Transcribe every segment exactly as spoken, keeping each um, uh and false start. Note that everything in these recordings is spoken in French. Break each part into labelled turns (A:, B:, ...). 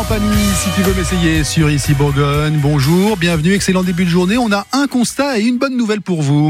A: Campani, si tu veux m'essayer sur Ici Bourgogne. Bonjour, bienvenue, excellent début de journée. On a un constat et une bonne nouvelle pour vous.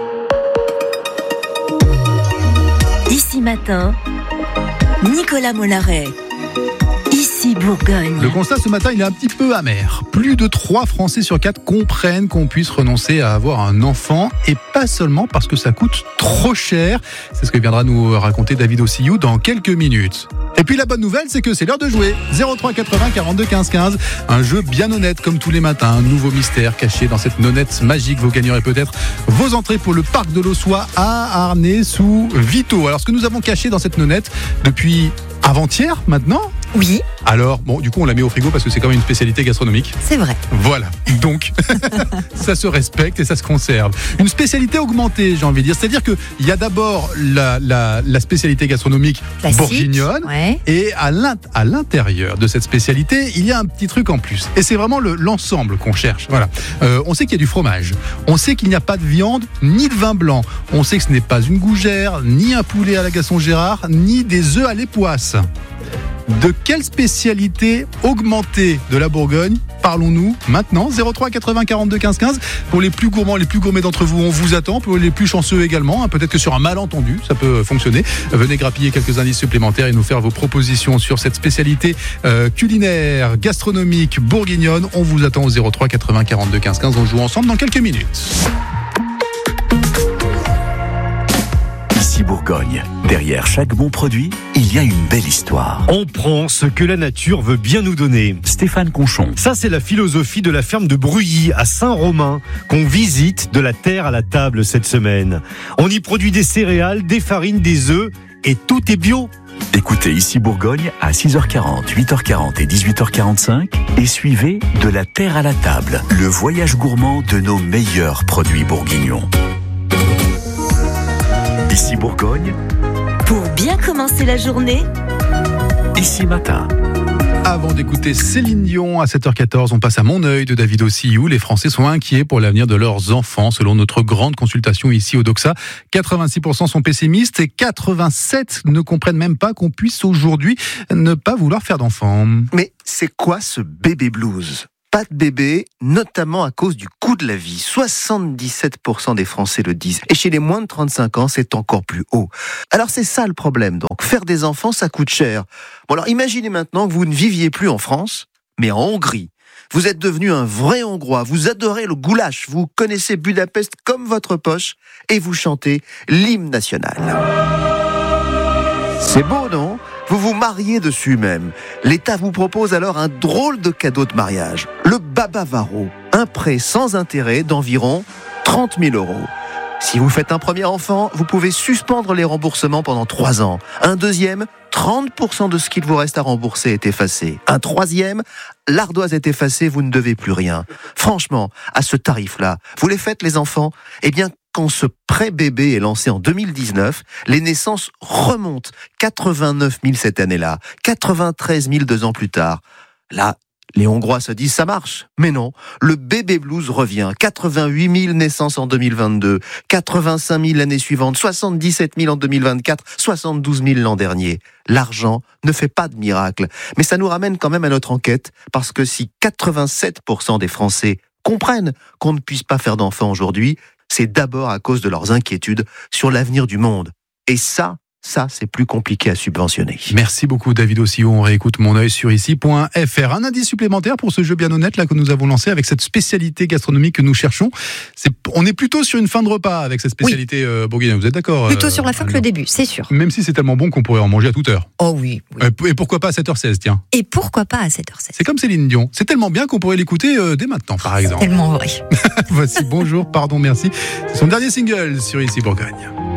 B: Ici Matin, Nicolas Mollaret. Ici Bourgogne.
A: Le constat ce matin, il est un petit peu amer. Plus de trois Français sur quatre comprennent qu'on puisse renoncer à avoir un enfant, et pas seulement parce que ça coûte trop cher. C'est ce que viendra nous raconter David Ossillou dans quelques minutes. Et puis la bonne nouvelle, c'est que c'est l'heure de jouer. zéro trois quatre-vingts quarante-deux quinze quinze. Un jeu bien honnête comme tous les matins. Un nouveau mystère caché dans cette nonnette magique. Vous gagnerez peut-être vos entrées pour le parc de l'Ossois à Arnay sous Vito. Alors ce que nous avons caché dans cette nonnette depuis avant-hier maintenant.
B: Oui.
A: Alors, bon, du coup, on la met au frigo parce que c'est quand même une spécialité gastronomique.
B: C'est vrai.
A: Voilà. Donc, ça se respecte et ça se conserve. Une spécialité augmentée, j'ai envie de dire. C'est-à-dire qu'il y a d'abord la, la, la spécialité gastronomique
B: classique,
A: bourguignonne.
B: Ouais.
A: Et à, l'int- à l'intérieur de cette spécialité, il y a un petit truc en plus. Et c'est vraiment le, l'ensemble qu'on cherche. Voilà. Euh, on sait qu'il y a du fromage. On sait qu'il n'y a pas de viande, ni de vin blanc. On sait que ce n'est pas une gougère, ni un poulet à la Gaston Gérard, ni des œufs à l'époisse. De quelle spécialité augmentée de la Bourgogne parlons-nous maintenant? Zéro trois quatre-vingts quarante-deux quinze quinze. Pour les plus gourmands, les plus gourmets d'entre vous, on vous attend. Pour les plus chanceux également, hein, peut-être que sur un malentendu, ça peut fonctionner. Venez grappiller quelques indices supplémentaires et nous faire vos propositions sur cette spécialité euh, culinaire, gastronomique, bourguignonne. On vous attend au zéro trois quatre-vingts quarante-deux quinze quinze. On joue ensemble dans quelques minutes.
C: Ici Bourgogne. Derrière chaque bon produit, il y a une belle histoire.
D: On prend ce que la nature veut bien nous donner.
C: Stéphane Conchon.
D: Ça, c'est la philosophie de la ferme de Bruyis à Saint-Romain qu'on visite de la terre à la table cette semaine. On y produit des céréales, des farines, des œufs et tout est bio.
C: Écoutez Ici Bourgogne à six heures quarante, huit heures quarante et dix-huit heures quarante-cinq et suivez De la terre à la table, le voyage gourmand de nos meilleurs produits bourguignons. Ici Bourgogne,
B: Pour bien commencer la journée,
C: Ici Matin.
A: Avant d'écouter Céline Dion à sept heures quatorze, on passe à Mon œil de David Ossillou. Les Français sont inquiets pour l'avenir de leurs enfants. Selon notre grande consultation ici au Doxa, quatre-vingt-six pour cent sont pessimistes et quatre-vingt-sept ne comprennent même pas qu'on puisse aujourd'hui ne pas vouloir faire d'enfants.
E: Mais c'est quoi ce bébé blues ? Pas de bébé, notamment à cause du coût de la vie. soixante-dix-sept pour cent des Français le disent. Et chez les moins de trente-cinq ans, c'est encore plus haut. Alors c'est ça le problème. Donc faire des enfants, ça coûte cher. Bon alors imaginez maintenant que vous ne viviez plus en France, mais en Hongrie. Vous êtes devenu un vrai Hongrois, vous adorez le goulash, vous connaissez Budapest comme votre poche, et vous chantez l'hymne national. C'est beau, non ? Vous vous mariez dessus même. L'État vous propose alors un drôle de cadeau de mariage. Le Babavaro, un prêt sans intérêt d'environ trente mille euros. Si vous faites un premier enfant, vous pouvez suspendre les remboursements pendant trois ans. Un deuxième, trente pour cent de ce qu'il vous reste à rembourser est effacé. Un troisième, l'ardoise est effacée, vous ne devez plus rien. Franchement, à ce tarif-là, vous les faites les enfants ? Eh bien, quand ce prêt bébé est lancé en deux mille dix-neuf, les naissances remontent. quatre-vingt-neuf mille cette année-là, quatre-vingt-treize mille deux ans plus tard. Là, les Hongrois se disent ça marche. Mais non, le bébé blues revient. quatre-vingt-huit mille naissances en deux mille vingt-deux, quatre-vingt-cinq mille l'année suivante, soixante-dix-sept mille en deux mille vingt-quatre, soixante-douze mille l'an dernier. L'argent ne fait pas de miracle. Mais ça nous ramène quand même à notre enquête, parce que si quatre-vingt-sept pour cent des Français comprennent qu'on ne puisse pas faire d'enfants aujourd'hui, c'est d'abord à cause de leurs inquiétudes sur l'avenir du monde. Et ça, ça, c'est plus compliqué à subventionner.
A: Merci beaucoup David Ossillou. On réécoute Mon œil sur ici point f r. Un indice supplémentaire pour ce jeu bien honnête là que nous avons lancé avec cette spécialité gastronomique que nous cherchons. C'est, on est plutôt sur une fin de repas avec cette spécialité oui. euh, bourguignonne. Vous êtes d'accord ?
B: Plutôt
A: euh,
B: sur la fin que le début, c'est sûr.
A: Même si c'est tellement bon qu'on pourrait en manger à toute heure.
B: Oh oui. oui.
A: Et pourquoi pas à sept heures seize, tiens.
B: Et pourquoi pas à sept heures seize ?
A: C'est comme Céline Dion. C'est tellement bien qu'on pourrait l'écouter euh, dès maintenant, par exemple.
B: Tellement vrai.
A: Voici Bonjour, pardon, merci. C'est son dernier single sur Ici Bourgogne.